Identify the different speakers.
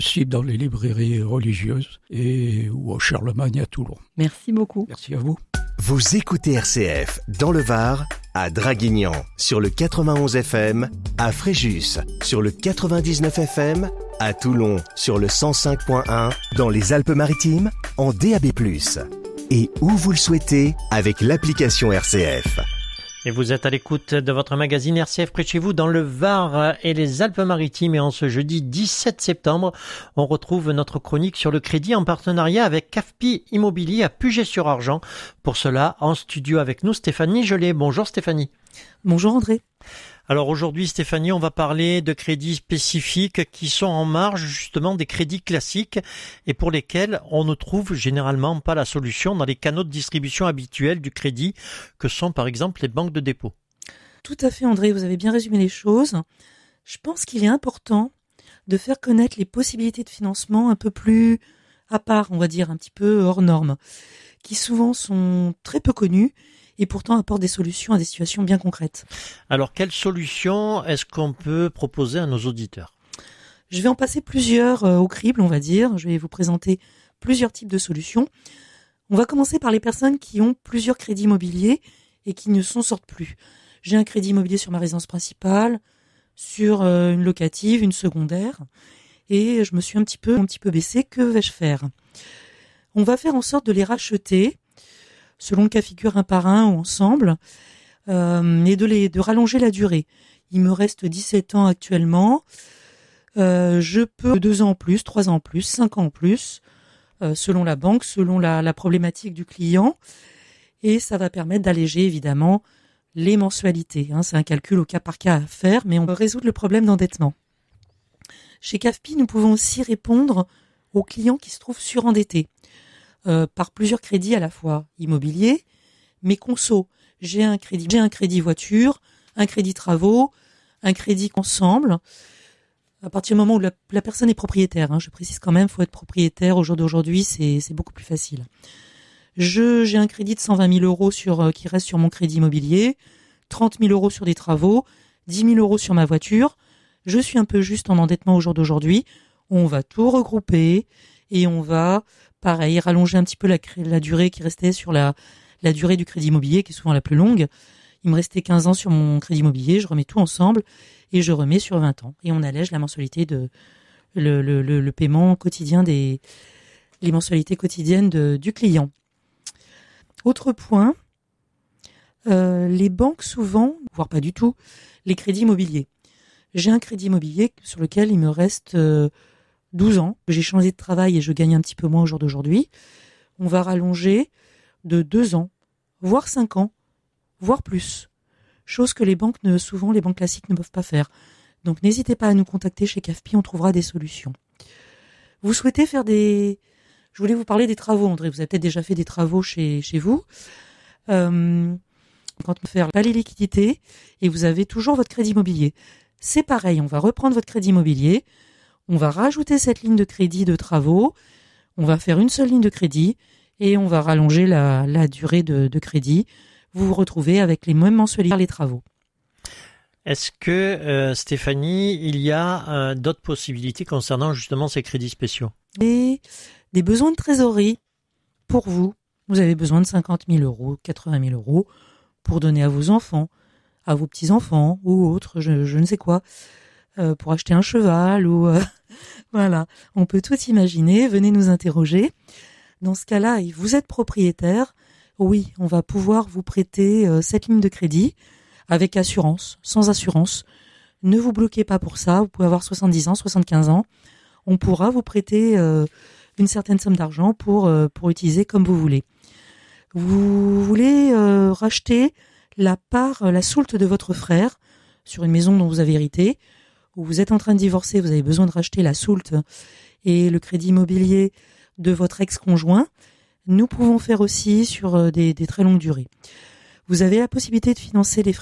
Speaker 1: possible dans les librairies religieuses ou au Charlemagne à Toulon.
Speaker 2: Merci beaucoup.
Speaker 1: Merci à vous.
Speaker 3: Vous écoutez RCF dans le Var, à Draguignan sur le 91 FM, à Fréjus sur le 99 FM, à Toulon sur le 105.1, dans les Alpes-Maritimes en DAB+, et où vous le souhaitez avec l'application RCF.
Speaker 4: Et vous êtes à l'écoute de votre magazine RCF près de chez vous dans le Var et les Alpes-Maritimes. Et en ce jeudi 17 septembre, on retrouve notre chronique sur le crédit en partenariat avec CAFPI Immobilier à Puget-sur-Argent. Pour cela, en studio avec nous, Stéphanie Gelé. Bonjour Stéphanie.
Speaker 2: Bonjour André.
Speaker 4: Alors aujourd'hui Stéphanie, on va parler de crédits spécifiques qui sont en marge justement des crédits classiques et pour lesquels on ne trouve généralement pas la solution dans les canaux de distribution habituels du crédit que sont par exemple les banques de dépôt.
Speaker 2: Tout à fait André, vous avez bien résumé les choses. Je pense qu'il est important de faire connaître les possibilités de financement un peu plus à part, on va dire un petit peu hors normes, qui souvent sont très peu connues et pourtant apportent des solutions à des situations bien concrètes.
Speaker 4: Alors, quelles solutions est-ce qu'on peut proposer à nos auditeurs ?
Speaker 2: Je vais en passer plusieurs au crible, on va dire. Je vais vous présenter plusieurs types de solutions. On va commencer par les personnes qui ont plusieurs crédits immobiliers et qui ne s'en sortent plus. J'ai un crédit immobilier sur ma résidence principale, sur une locative, une secondaire, et je me suis un petit peu baissée. Que vais-je faire ? On va faire en sorte de les racheter selon le cas figure un par un ou ensemble, et de rallonger la durée. Il me reste 17 ans actuellement. Je peux 2 ans en plus, 3 ans en plus, 5 ans en plus, selon la banque, selon la problématique du client. Et ça va permettre d'alléger évidemment les mensualités. C'est un calcul au cas par cas à faire, mais on peut résoudre le problème d'endettement. Chez CAFPI, nous pouvons aussi répondre aux clients qui se trouvent surendettés. Par plusieurs crédits à la fois, immobilier, mais conso. J'ai un crédit voiture, un crédit travaux, un crédit ensemble. À partir du moment où la personne est propriétaire, je précise quand même, faut être propriétaire au jour d'aujourd'hui, c'est beaucoup plus facile. J'ai un crédit de 120 000 euros qui reste sur mon crédit immobilier, 30 000 euros sur des travaux, 10 000 euros sur ma voiture. Je suis un peu juste en endettement au jour d'aujourd'hui. On va tout regrouper et on va pareil, rallonger un petit peu la durée qui restait sur la durée du crédit immobilier, qui est souvent la plus longue. Il me restait 15 ans sur mon crédit immobilier, je remets tout ensemble et je remets sur 20 ans. Et on allège la mensualité le paiement quotidien les mensualités quotidiennes du client. Autre point, les banques souvent, voire pas du tout, les crédits immobiliers. J'ai un crédit immobilier sur lequel il me reste 12 ans, j'ai changé de travail et je gagne un petit peu moins au jour d'aujourd'hui. On va rallonger de 2 ans, voire 5 ans, voire plus. Chose que les banques classiques ne peuvent pas faire. Donc n'hésitez pas à nous contacter chez CAFPI, on trouvera des solutions. Vous souhaitez faire Je voulais vous parler des travaux, André. Vous avez peut-être déjà fait des travaux chez vous. Quand on fait pas les liquidités et vous avez toujours votre crédit immobilier. C'est pareil, on va reprendre votre crédit immobilier. On va rajouter cette ligne de crédit de travaux, on va faire une seule ligne de crédit et on va rallonger la durée de crédit. Vous vous retrouvez avec les mêmes mensualités les travaux.
Speaker 4: Est-ce que, Stéphanie, il y a d'autres possibilités concernant justement ces crédits spéciaux ?
Speaker 2: Et des besoins de trésorerie pour vous. Vous avez besoin de 50 000 euros, 80 000 euros pour donner à vos enfants, à vos petits-enfants ou autres, je ne sais quoi. Pour acheter un cheval ou voilà, on peut tout imaginer, venez nous interroger. Dans ce cas-là, vous êtes propriétaire, oui, on va pouvoir vous prêter cette ligne de crédit avec assurance, sans assurance. Ne vous bloquez pas pour ça, vous pouvez avoir 70 ans, 75 ans. On pourra vous prêter une certaine somme d'argent pour utiliser comme vous voulez. Vous voulez racheter la soulte de votre frère sur une maison dont vous avez hérité, ou vous êtes en train de divorcer, vous avez besoin de racheter la soulte et le crédit immobilier de votre ex-conjoint, nous pouvons faire aussi sur des très longues durées. Vous avez la possibilité de financer